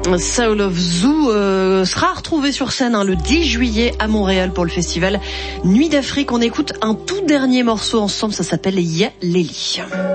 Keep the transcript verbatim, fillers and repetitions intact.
Soul of Zoo euh, sera retrouvé sur scène hein, le dix juillet à Montréal pour le festival Nuit d'Afrique. On écoute un tout dernier morceau ensemble, ça s'appelle Ya Leli.